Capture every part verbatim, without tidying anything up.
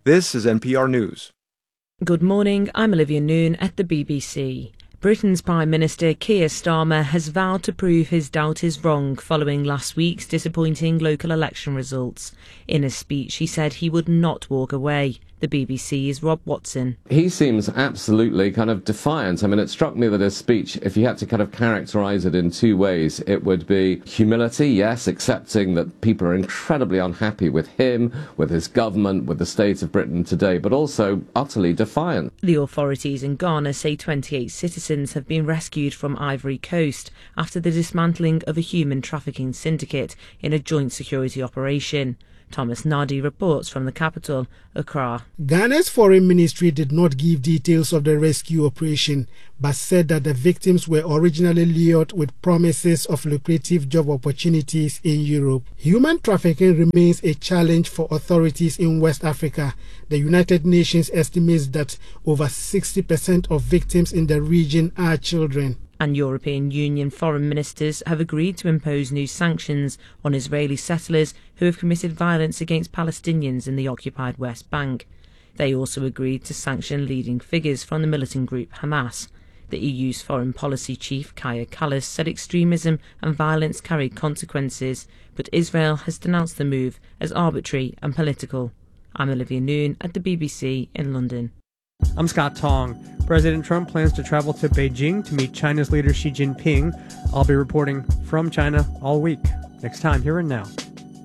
This is N P R News. Good morning, I'm Olivia Noon at the B B C. Britain's Prime Minister Keir Starmer has vowed to prove his doubters wrong following last week's disappointing local election results. In a speech, he said he would not walk away. The B B C's Rob Watson. He seems absolutely kind of defiant. I mean, it struck me that his speech, if you had to kind of characterise it in two ways, it would be humility, yes, accepting that people are incredibly unhappy with him, with his government, with the state of Britain today, but also utterly defiant. The authorities in Ghana say twenty-eight citizens have been rescued from Ivory Coast after the dismantling of a human trafficking syndicate in a joint security operation. Thomas Nadi reports from the capital, Accra. Ghana's foreign ministry did not give details of the rescue operation, but said that the victims were originally lured with promises of lucrative job opportunities in Europe. Human trafficking remains a challenge for authorities in West Africa. The United Nations estimates that over sixty percent of victims in the region are children. And European Union foreign ministers have agreed to impose new sanctions on Israeli settlers who have committed violence against Palestinians in the occupied West Bank. They also agreed to sanction leading figures from the militant group Hamas. The E U's foreign policy chief, Kaja Kallas, said extremism and violence carry consequences, but Israel has denounced the move as arbitrary and political. I'm Olivia Noon at the B B C in London. I'm Scott Tong. President Trump plans to travel to Beijing to meet China's leader Xi Jinping. I'll be reporting from China all week. Next time, here and now.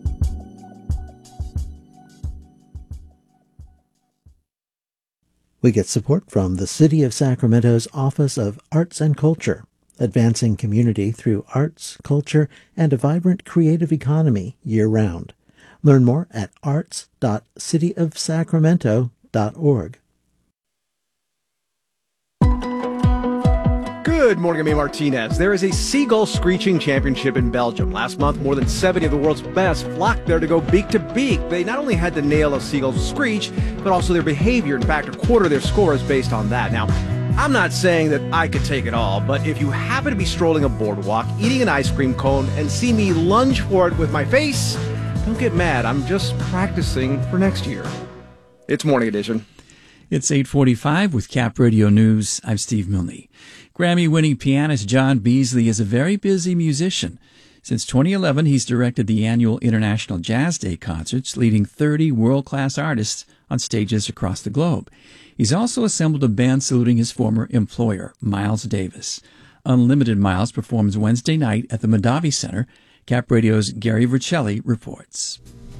We get support from the City of Sacramento's Office of Arts and Culture, advancing community through arts, culture, and a vibrant creative economy year-round. Learn more at arts dot city of sacramento dot org. Good morning, I'm Amy Martinez. There is a seagull screeching championship in Belgium. Last month, more than seventy of the world's best flocked there to go beak to beak. They not only had to nail a seagull's screech, but also their behavior. In fact, a quarter of their score is based on that. Now, I'm not saying that I could take it all, but if you happen to be strolling a boardwalk, eating an ice cream cone, and see me lunge for it with my face, don't get mad. I'm just practicing for next year. It's Morning Edition. It's eight forty-five with Cap Radio News. I'm Steve Milne. Grammy-winning pianist John Beasley is a very busy musician. Since twenty eleven, he's directed the annual International Jazz Day concerts, leading thirty world-class artists on stages across the globe. He's also assembled a band saluting his former employer, Miles Davis. Unlimited Miles performs Wednesday night at the Mondavi Center. Cap Radio's Gary Vercelli reports.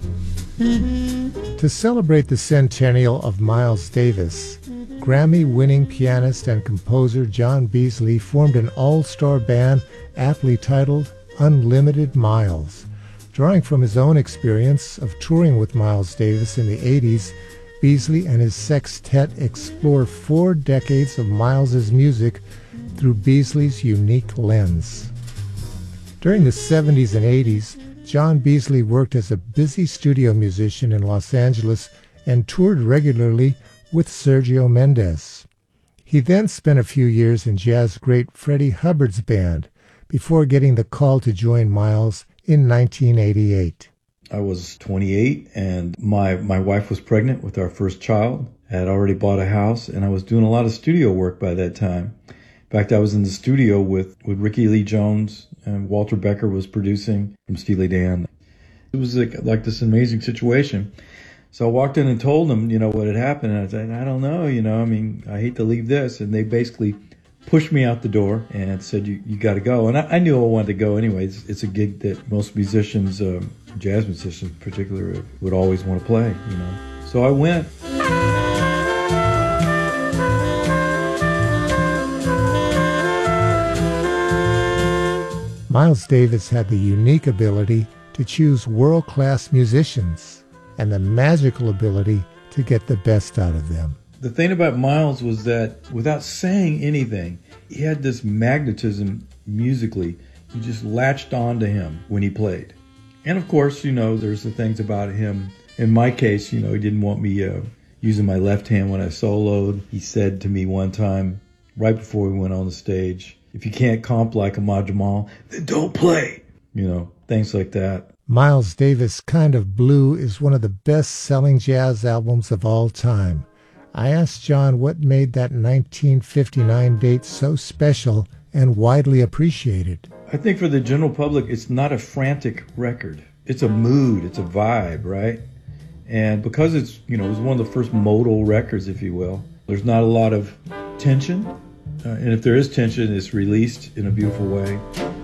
To celebrate the centennial of Miles Davis, Grammy-winning pianist and composer John Beasley formed an all-star band aptly titled Unlimited Miles. Drawing from his own experience of touring with Miles Davis in the eighties, Beasley and his sextet explore four decades of Miles's music through Beasley's unique lens. During the seventies and eighties, John Beasley worked as a busy studio musician in Los Angeles and toured regularly with Sergio Mendes. He then spent a few years in jazz great Freddie Hubbard's band before getting the call to join Miles in nineteen eighty-eight. I was twenty-eight and my, my wife was pregnant with our first child. I had already bought a house and I was doing a lot of studio work by that time. In fact, I was in the studio with, with Ricky Lee Jones, and Walter Becker was producing from Steely Dan. It was like, like this amazing situation. So I walked in and told them, you know, what had happened. And I said, I don't know, you know, I mean, I hate to leave this. And they basically pushed me out the door and said, you, you got to go. And I, I knew I wanted to go anyway. It's, it's a gig that most musicians, um, jazz musicians in particular, would always want to play, you know. So I went. Miles Davis had the unique ability to choose world-class musicians and the magical ability to get the best out of them. The thing about Miles was that without saying anything, he had this magnetism musically. You just latched on to him when he played. And of course, you know, there's the things about him. In my case, you know, he didn't want me uh, using my left hand when I soloed. He said to me one time, right before we went on the stage, if you can't comp like Ahmad Jamal, then don't play. You know, things like that. Miles Davis' Kind of Blue is one of the best-selling jazz albums of all time. I asked John what made that nineteen fifty-nine date so special and widely appreciated. I think for the general public, it's not a frantic record. It's a mood, it's a vibe, right? And because it's, you know, it was one of the first modal records, if you will, there's not a lot of tension. Uh, and if there is tension, it's released in a beautiful way.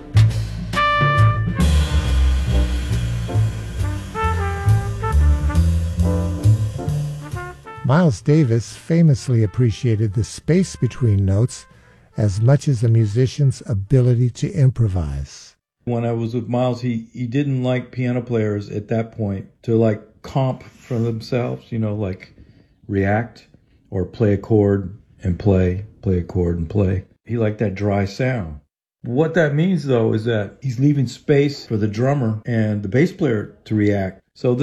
Miles Davis famously appreciated the space between notes as much as a musician's ability to improvise. When I was with Miles, he, he didn't like piano players at that point to like comp for themselves, you know, like react or play a chord and play, play a chord and play. He liked that dry sound. What that means, though, is that he's leaving space for the drummer and the bass player to react.